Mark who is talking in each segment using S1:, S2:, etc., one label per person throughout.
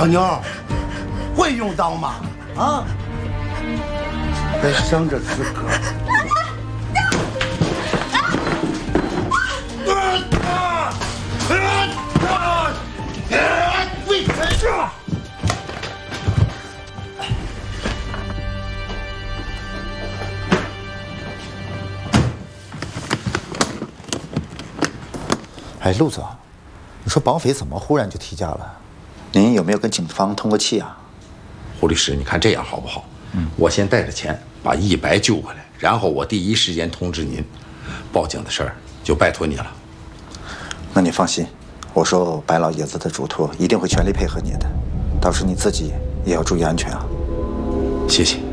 S1: 小妞，会用刀吗？啊？别伤着自个儿。
S2: 哎，陆总，你说绑匪怎么忽然就提价了？您有没有跟警方通过气啊？
S3: 胡律师，你看这样好不好？我先带着钱把一白救回来，然后我第一时间通知您，报警的事儿就拜托你了。
S2: 那你放心，我受白老爷子的嘱托，一定会全力配合你的。到时你自己也要注意安全啊。
S3: 谢谢。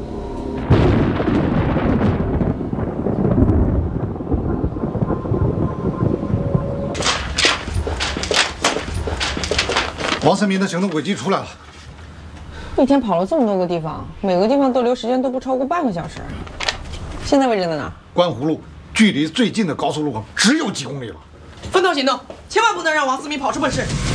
S4: 王思明的行动轨迹出来了。
S5: 一天跑了这么多个地方，每个地方逗留时间都不超过半个小时。现在位置在哪？
S4: 观湖路，距离最近的高速路口只有几公里了。
S5: 分头行动，千万不能让王思明跑出本事。